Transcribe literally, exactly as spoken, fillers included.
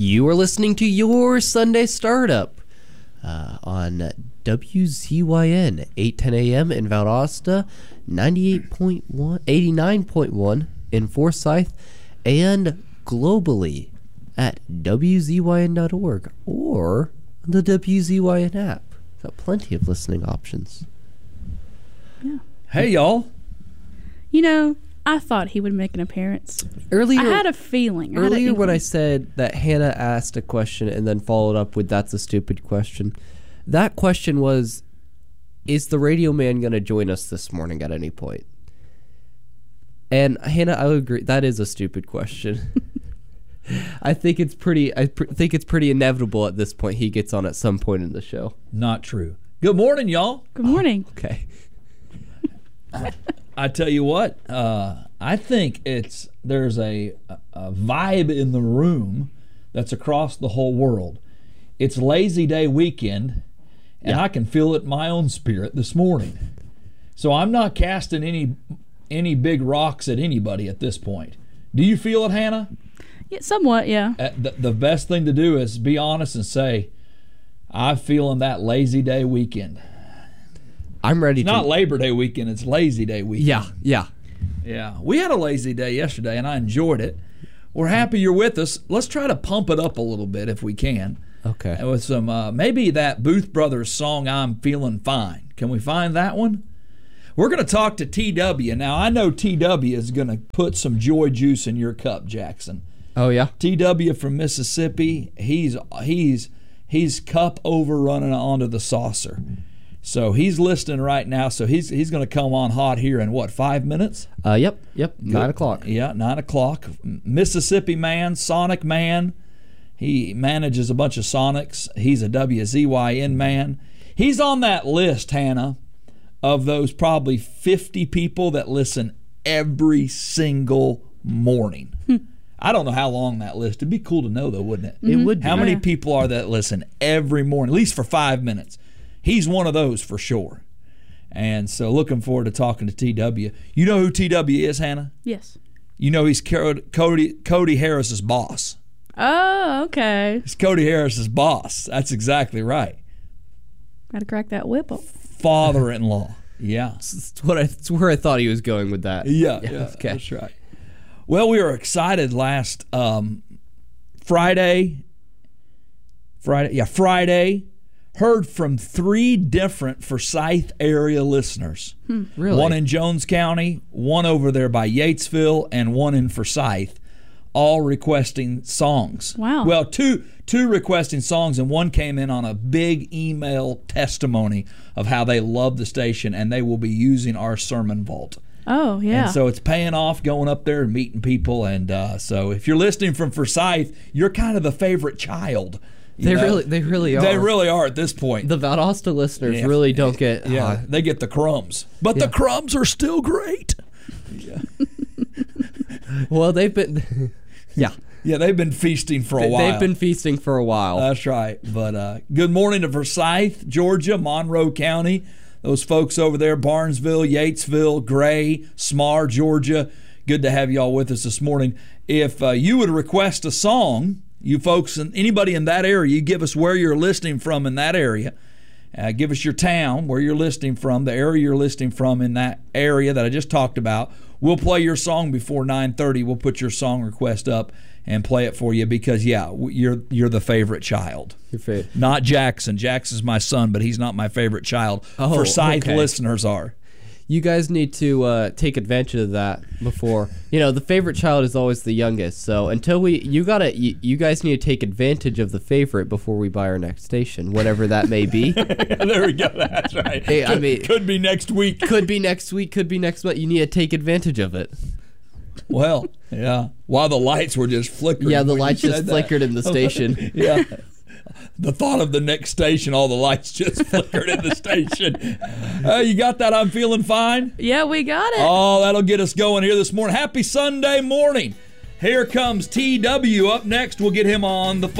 You are listening to your Sunday Startup uh, on W Z Y N, eight ten a.m. in Valdosta, ninety-eight point one, eighty-nine point one in Forsyth, and globally at W Z Y N dot org or the W Z Y N app. Got plenty of listening options. Yeah. Hey, y'all. You know, I thought he would make an appearance. Earlier, I had a feeling. I had Earlier an when I inkling. said that Hannah asked a question and then followed up with "that's a stupid question," that question was, is the radio man going to join us this morning at any point? And Hannah, I would agree, that is a stupid question. I think it's pretty I pr- think it's pretty inevitable at this point he gets on at some point in the show. Not true. Good morning, y'all. Good morning. Okay. I tell you what, uh, I think it's there's a, a vibe in the room that's across the whole world. It's lazy day weekend, and Yeah. I can feel it in my own spirit this morning. So I'm not casting any any big rocks at anybody at this point. Do you feel it, Hannah? Yeah, somewhat, yeah. Uh, the, the best thing to do is be honest and say, I'm feeling that lazy day weekend. I'm ready It's to not Labor Day weekend, it's lazy day weekend. Yeah, yeah. Yeah, we had a lazy day yesterday, and I enjoyed it. We're happy you're with us. Let's try to pump it up a little bit if we can. Okay. And with some, uh, maybe that Booth Brothers song, I'm Feeling Fine. Can we find that one? We're going to talk to T W. Now, I know T W is going to put some joy juice in your cup, Jackson. Oh, yeah? T W from Mississippi, he's he's he's cup over running onto the saucer. So he's listening right now. So he's he's going to come on hot here in what, five minutes? Uh, yep, yep, nine o'clock. Yeah, nine o'clock. Mississippi man, Sonic man. He manages a bunch of Sonics. He's a W Z Y N man. He's on that list, Hannah, of those probably fifty people that listen every single morning. I don't know how long that list. It'd be cool to know, though, wouldn't it? It would be. How many Yeah. people are that listen every morning, at least for five minutes? He's one of those for sure. And so looking forward to talking to T W. You know who T W is, Hannah? Yes. You know he's Cody, Cody Harris's boss. Oh, okay. He's Cody Harris's boss. That's exactly right. Got to crack that whip up. Father-in-law. Yeah. It's, what I, it's where I thought he was going with that. Yeah, yeah, okay. That's right. Well, we were excited last um, Friday. Friday, yeah, Friday. Heard from three different Forsyth area listeners. Hmm. Really? One in Jones County, one over there by Yatesville, and one in Forsyth, all requesting songs. Wow. Well, two two requesting songs, and one came in on a big email testimony of how they love the station and they will be using our sermon vault. Oh, yeah. And so it's paying off going up there and meeting people. And uh, so if you're listening from Forsyth, you're kind of the favorite child. you They know? really, they really are. They really are at this point. The Valdosta listeners Yeah. really don't get. yeah, uh, they get the crumbs. But Yeah. the crumbs are still great. well, they've been. yeah. Yeah, they've been feasting for a They- while. They've been feasting for a while. That's right. But uh, good morning to Forsyth, Georgia, Monroe County. Those folks over there, Barnesville, Yatesville, Gray, Smar, Georgia. Good to have y'all with us this morning. If uh, you would request a song, you folks and anybody in that area, you give us where you're listening from in that area. Uh, give us your town, where you're listening from, the area you're listening from in that area that I just talked about. We'll play your song before nine thirty. We'll put your song request up and play it for you because, yeah, you're you're the favorite child. Your favorite. Not Jackson. Jackson's my son, but he's not my favorite child. Oh, Forsyth okay. listeners are. You guys need to uh, take advantage of that before. You know, the favorite child is always the youngest. So until we, you gotta, you, you guys need to take advantage of the favorite before we buy our next station, whatever that may be. There we go. That's right. Hey, I could, mean- could be next week. Could be next week, could be next month. You need to take advantage of it. Well, yeah. While the lights were just flickering. Yeah, the when you lights just said that. flickered in the station. Yeah. The thought of the next station, all the lights just flickered in the station. Uh, you got that? I'm feeling fine. yeah, we got it. Oh, that'll get us going here this morning. Happy Sunday morning. Here comes T W up next. We'll get him on the phone.